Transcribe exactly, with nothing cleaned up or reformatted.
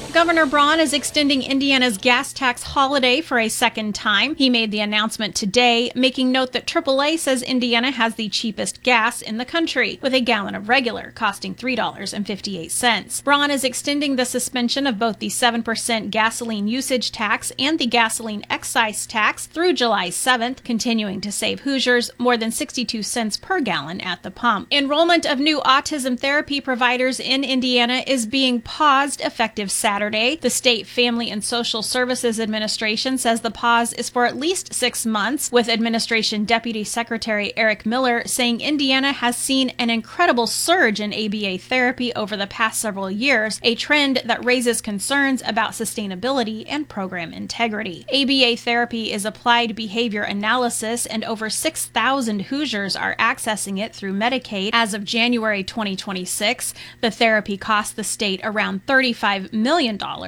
Governor Braun is extending Indiana's gas tax holiday for a second time. He made the announcement today, making note that triple A says Indiana has the cheapest gas in the country, with a gallon of regular costing three dollars and fifty-eight cents. Braun is extending the suspension of both the seven percent gasoline usage tax and the gasoline excise tax through July seventh, continuing to save Hoosiers more than sixty-two cents per gallon at the pump. Enrollment of new autism therapy providers in Indiana is being paused effective Saturday. The State Family and Social Services Administration says the pause is for at least six months, with Administration Deputy Secretary Eric Miller saying Indiana has seen an incredible surge in A B A therapy over the past several years, a trend that raises concerns about sustainability and program integrity. A B A therapy is applied behavior analysis, and over six thousand Hoosiers are accessing it through Medicaid. As of January twenty twenty-six, the therapy cost the state around thirty-five million dollars.